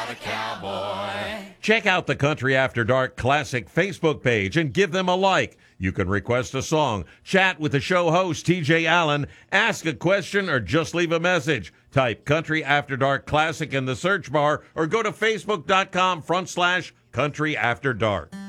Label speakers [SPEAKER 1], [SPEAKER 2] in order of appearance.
[SPEAKER 1] not a cowboy.
[SPEAKER 2] Check out the Country After Dark Classic Facebook page and give them a like. You can request a song, chat with the show host, TJ Allen, ask a question, or just leave a message. Type Country After Dark Classic in the search bar or go to facebook.com/Country After Dark.